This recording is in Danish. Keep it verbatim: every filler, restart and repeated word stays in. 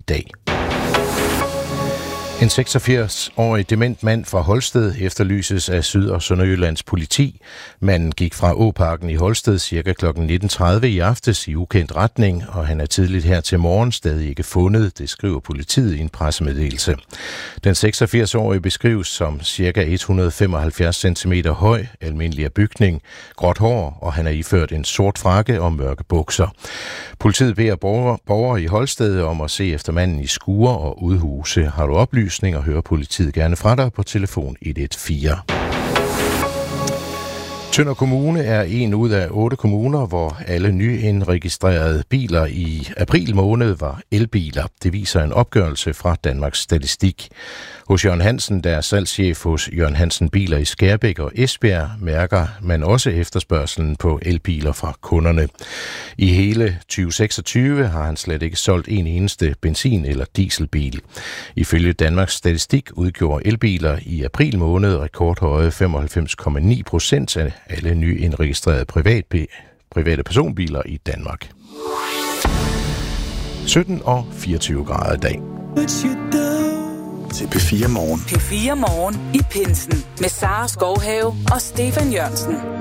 dag. En seksogfirs-årig dement mand fra Holsted efterlyses af Syd- og Sønderjyllands politi. Manden gik fra Åparken i Holsted ca. klokken nitten tredive i aftes i ukendt retning, og han er tidligt her til morgen stadig ikke fundet, det skriver politiet i en pressemeddelelse. Den seksogfirs-årige beskrives som ca. et hundrede og femoghalvfjerds centimeter høj, almindelig af bygning, gråt hår, og han er iført en sort frakke og mørke bukser. Politiet beder borgere, borgere i Holsted om at se efter manden i skure og udhuse. Har du oplysninger, og hører politiet gerne fra dig på telefon et et fire. Tønder Kommune er en ud af otte kommuner, hvor alle nyindregistrerede biler i april måned var elbiler. Det viser en opgørelse fra Danmarks Statistik. Hos Jørgen Hansen, der er salgschef hos Jørgen Hansen Biler i Skærbæk og Esbjerg, mærker man også efterspørgselen på elbiler fra kunderne. I hele tyve seksogtyve har han slet ikke solgt en eneste benzin- eller dieselbil. Ifølge Danmarks Statistik udgjorde elbiler i april måned rekordhøje femoghalvfems komma ni procent af alle nyindregistrerede private, private personbiler i Danmark. sytten og fireogtyve grader i dag. Til P fire Morgen. P fire Morgen i Pinsen med Sara Skovhave og Stefan Jørgensen.